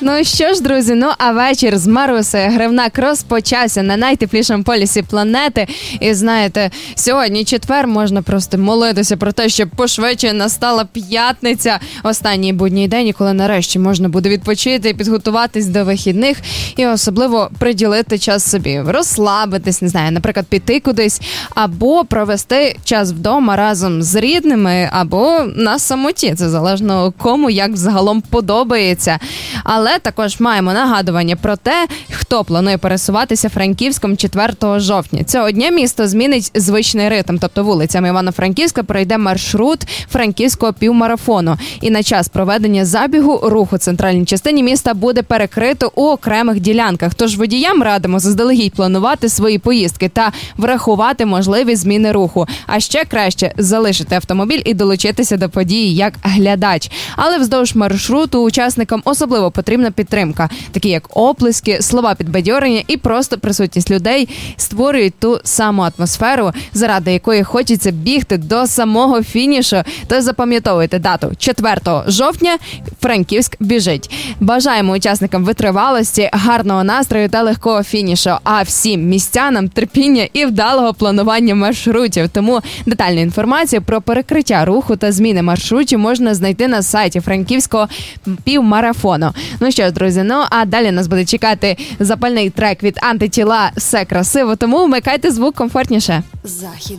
Ну що ж, друзі, а вечір з Марусею Гривнак розпочався на найтеплішому полюсі планети. І знаєте, сьогодні четвер, можна просто молитися про те, щоб пошвидше настала п'ятниця, останній будній день, коли нарешті можна буде відпочити, підготуватись до вихідних і особливо приділити час собі, розслабитись, не знаю, наприклад, піти кудись або провести час вдома разом з рідними або на самоті. Це залежно кому як взагалом подобається. Але також маємо нагадування про те, хто планує пересуватися Франківськом 4 жовтня. Цього дня місто змінить звичний ритм, тобто вулицями Івано-Франківська пройде маршрут франківського півмарафону. І на час проведення забігу рух у центральній частині міста буде перекрито у окремих ділянках. Тож водіям радимо заздалегідь планувати свої поїздки та врахувати можливі зміни руху. А ще краще залишити автомобіль і долучитися до події як глядач. Але вздовж маршруту учасникам особливо потрібна підтримка, такі як оплески, слова підбадьорення і просто присутність людей створюють ту саму атмосферу, заради якої хочеться бігти до самого фінішу. Тож запам'ятовуйте дату 4 жовтня Франківськ біжить. Бажаємо учасникам витривалості, гарного настрою та легкого фінішу, а всім містянам терпіння і вдалого планування маршрутів. Тому детальну інформацію про перекриття руху та зміни маршрутів можна знайти на сайті Франківського півмарафону. Ну що ж, друзі, а далі нас буде чекати запальний трек від Антитіла «Все красиво», тому вмикайте звук комфортніше. Захід.